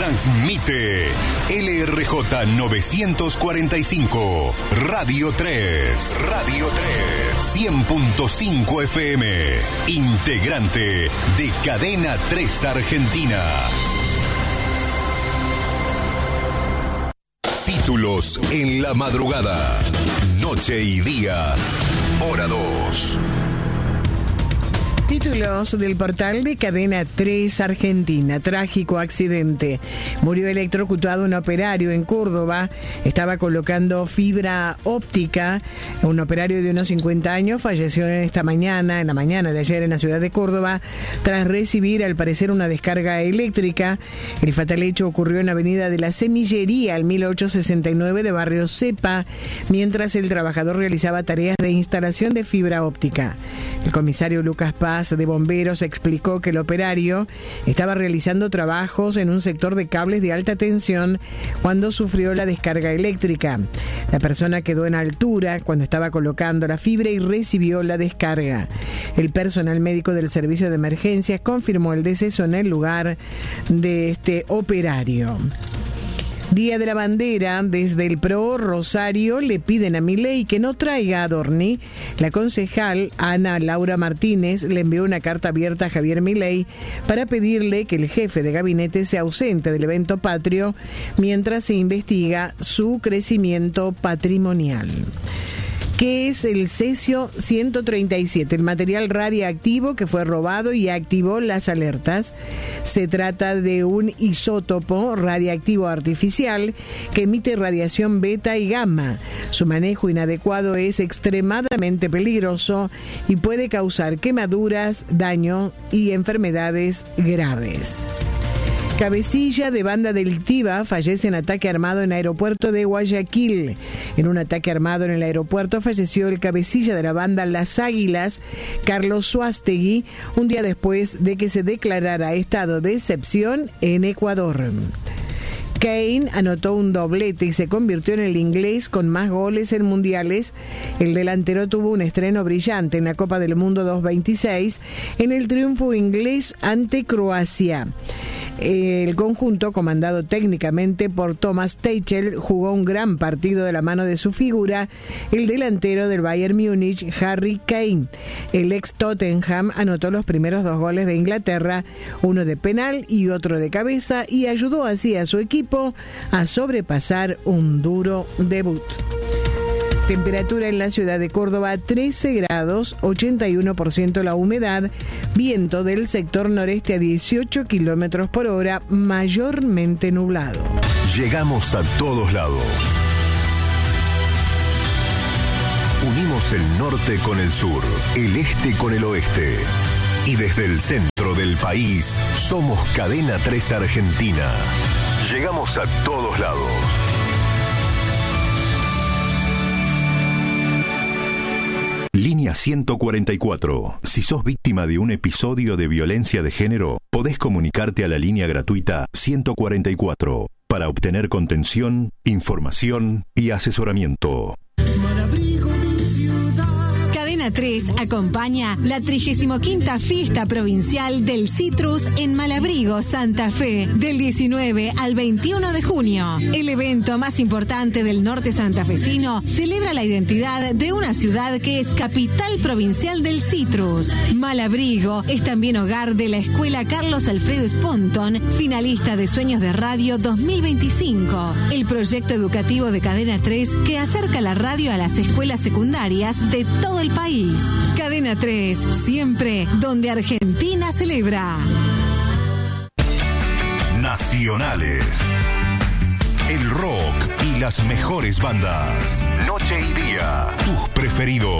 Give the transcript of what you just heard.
Transmite LRJ 945, Radio 3. Radio 3, 100.5 FM. Integrante de Cadena 3 Argentina. Títulos en la madrugada. Noche y día. Hora 2. Títulos del portal de Cadena 3 Argentina. Trágico accidente. Murió electrocutado un operario en Córdoba. Estaba colocando fibra óptica. Un operario de unos 50 años falleció en la mañana de ayer en la ciudad de Córdoba, tras recibir al parecer una descarga eléctrica. El fatal hecho ocurrió en la avenida de la Semillería, al 1869 de barrio Cepa, mientras el trabajador realizaba tareas de instalación de fibra óptica. El comisario Lucas Paz de Bomberos explicó que el operario estaba realizando trabajos en un sector de cables de alta tensión cuando sufrió la descarga eléctrica. La persona quedó en altura cuando estaba colocando la fibra y recibió la descarga. El personal médico del servicio de emergencias confirmó el deceso en el lugar de este operario. Día de la Bandera. Desde el PRO Rosario le piden a Milei que no traiga a Adorni. La concejal Ana Laura Martínez le envió una carta abierta a Javier Milei para pedirle que el jefe de gabinete se ausente del evento patrio mientras se investiga su crecimiento patrimonial. ¿Qué es el cesio 137? El material radiactivo que fue robado y activó las alertas. Se trata de un isótopo radiactivo artificial que emite radiación beta y gamma. Su manejo inadecuado es extremadamente peligroso y puede causar quemaduras, daño y enfermedades graves. Cabecilla de banda delictiva fallece en ataque armado en aeropuerto de Guayaquil. En un ataque armado en el aeropuerto falleció el cabecilla de la banda Las Águilas, Carlos Suástegui, un día después de que se declarara estado de excepción en Ecuador. Kane anotó un doblete y se convirtió en el inglés con más goles en mundiales. El delantero tuvo un estreno brillante en la Copa del Mundo 2026 en el triunfo inglés ante Croacia. El conjunto, comandado técnicamente por Thomas Tuchel, jugó un gran partido de la mano de su figura, el delantero del Bayern Múnich, Harry Kane. El ex Tottenham anotó los primeros 2 goles de Inglaterra, uno de penal y otro de cabeza, y ayudó así a su equipo a sobrepasar un duro debut. Temperatura en la ciudad de Córdoba 13 grados, 81% la humedad, viento del sector noreste a 18 kilómetros por hora, mayormente nublado. Llegamos a todos lados. Unimos el norte con el sur, el este con el oeste. Y desde el centro del país, somos Cadena 3 Argentina. Llegamos a todos lados. Línea 144. Si sos víctima de un episodio de violencia de género, podés comunicarte a la línea gratuita 144 para obtener contención, información y asesoramiento. Cadena 3 acompaña la 35ª Fiesta Provincial del Citrus en Malabrigo, Santa Fe, del 19 al 21 de junio. El evento más importante del norte santafesino celebra la identidad de una ciudad que es capital provincial del citrus. Malabrigo es también hogar de la Escuela Carlos Alfredo Sponton, finalista de Sueños de Radio 2025, el proyecto educativo de Cadena 3 que acerca la radio a las escuelas secundarias de todo el país. Cadena 3, siempre donde Argentina celebra. Nacionales. El rock y las mejores bandas. Noche y día. Tus preferidos.